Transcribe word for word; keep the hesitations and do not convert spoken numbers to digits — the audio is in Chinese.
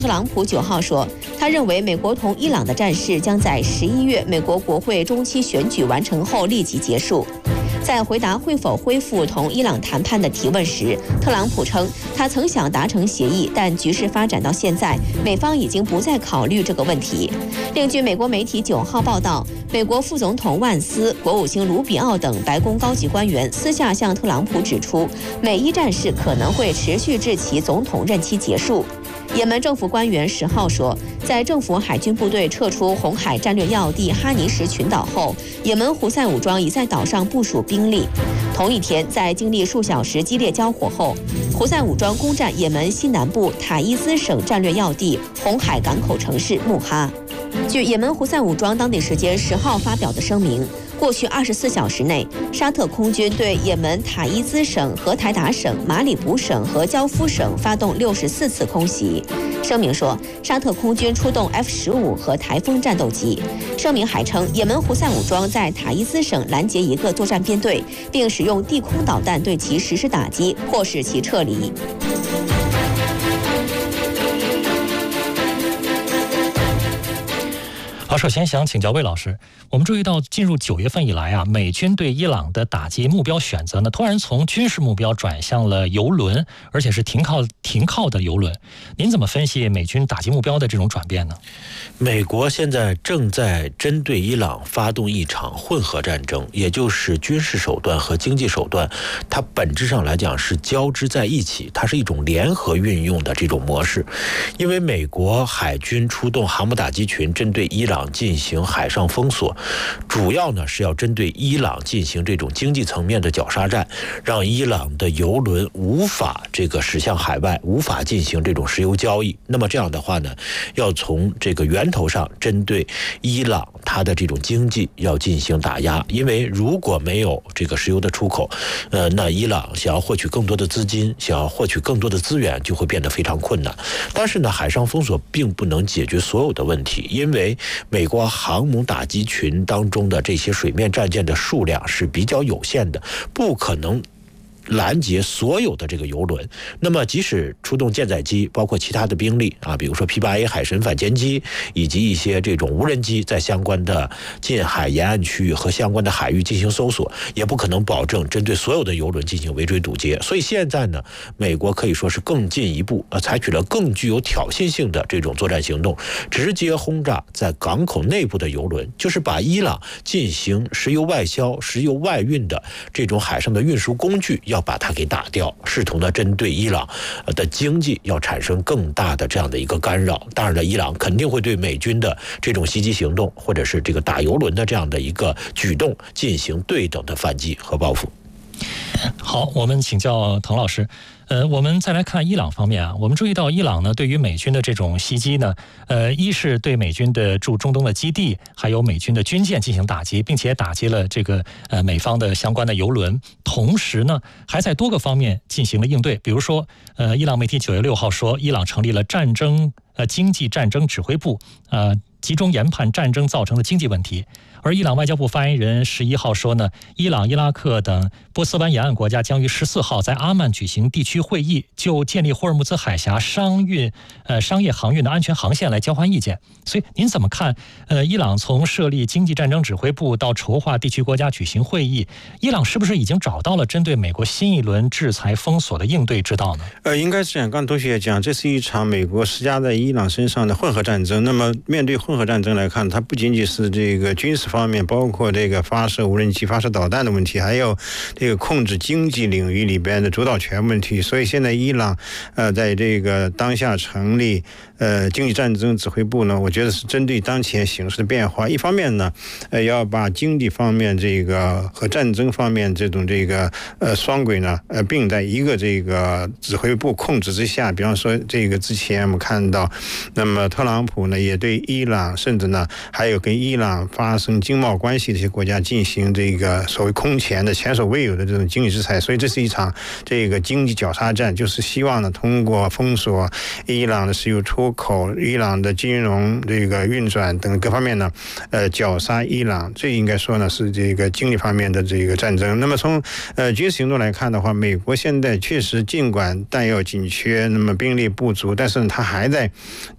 特朗普九号说，他认为美国同伊朗的战事将在十一月美国国会中期选举完成后立即结束。在回答会否恢复同伊朗谈判的提问时，特朗普称，他曾想达成协议，但局势发展到现在，美方已经不再考虑这个问题。另据美国媒体九号报道，美国副总统万斯、国务卿卢比奥等白宫高级官员私下向特朗普指出，美伊战事可能会持续至其总统任期结束。也门政府官员十号说，在政府海军部队撤出红海战略要地哈尼什群岛后，也门胡塞武装已在岛上部署兵力。同一天，在经历数小时激烈交火后，胡塞武装攻占也门西南部塔伊兹省战略要地红海港口城市穆哈。据也门胡塞武装当地时间十号发表的声明，过去二十四小时内，沙特空军对也门塔伊兹省、荷台达省、马里卜省和焦夫省发动六十四次空袭。声明说，沙特空军出动 F 十五和台风战斗机。声明还称，也门胡塞武装在塔伊兹省拦截一个作战编队，并使用地空导弹对其实施打击，迫使其撤离。 好，首先想请教魏老师，我们注意到进入九月份以来啊，美军对伊朗的打击目标选择呢，突然从军事目标转向了油轮，而且是停靠停靠的油轮。您怎么分析美军打击目标的这种转变呢？ 美国现在正在针对伊朗发动一场混合战争，也就是军事手段和经济手段，它本质上来讲是交织在一起，它是一种联合运用的这种模式。因为美国海军出动航母打击群针对伊朗进行海上封锁，主要呢是要针对伊朗进行这种经济层面的绞杀战，让伊朗的油轮无法这个驶向海外，无法进行这种石油交易。那么这样的话呢，要从这个源头上针对伊朗它的这种经济要进行打压，因为如果没有这个石油的出口，呃，那伊朗想要获取更多的资金，想要获取更多的资源，就会变得非常困难。但是呢，海上封锁并不能解决所有的问题，因为美国航母打击群当中的这些水面战舰的数量是比较有限的，不可能拦截所有的这个油轮。那么即使出动舰载机，包括其他的兵力啊，比如说 P 八 A 海神反潜机以及一些这种无人机，在相关的近海沿岸区域和相关的海域进行搜索，也不可能保证针对所有的油轮进行围追堵截。所以现在呢，美国可以说是更进一步，呃，采取了更具有挑衅性的这种作战行动，直接轰炸在港口内部的油轮，就是把伊朗进行石油外销、石油外运的这种海上的运输工具要把它给打掉，试图呢针对伊朗的经济要产生更大的这样的一个干扰。当然了，伊朗肯定会对美军的这种袭击行动，或者是这个打油轮的这样的一个举动进行对等的反击和报复。 好，我们请教滕老师。呃，我们再来看伊朗方面啊，我们注意到伊朗呢对于美军的这种袭击呢，呃，一是对美军的驻中东的基地，还有美军的军舰进行打击，并且打击了这个呃美方的相关的油轮，同时呢还在多个方面进行了应对，比如说，呃，伊朗媒体九月六号说，伊朗成立了战争呃经济战争指挥部，呃，集中研判战争造成的经济问题。而伊朗外交部发言人十一号说呢，伊朗、伊拉克等波斯湾沿岸国家将于十四号在阿曼举行地区会议，就建立霍尔木兹海峡商运呃商业航运的安全航线来交换意见。所以您怎么看？呃，伊朗从设立经济战争指挥部到筹划地区国家举行会议，伊朗是不是已经找到了针对美国新一轮制裁封锁的应对之道呢？ 呃，应该是这样。刚同学也讲，这是一场美国施加在伊朗身上的混合战争。那么面对混合战争来看，它不仅仅是这个军事方面，包括这个发射无人机、发射导弹的问题，还有这个控制经济领域里边的主导权问题。所以现在伊朗呃在这个当下成立呃经济战争指挥部呢，我觉得是针对当前形势的变化。一方面呢，呃要把经济方面这个和战争方面这种这个呃双轨呢呃并在一个这个指挥部控制之下。比方说这个之前我们看到，那么特朗普呢也对伊朗，甚至呢还有跟伊朗发生经贸关系的一些国家进行这个所谓空前的前所未有的这种经济制裁。所以这是一场这个经济绞杀战，就是希望呢通过封锁伊朗的石油出口、伊朗的金融这个运转等各方面呢，呃绞杀伊朗。这应该说呢是这个经济方面的这个战争。那么从呃军事行动来看的话，美国现在确实尽管弹药紧缺，那么兵力不足，但是它还在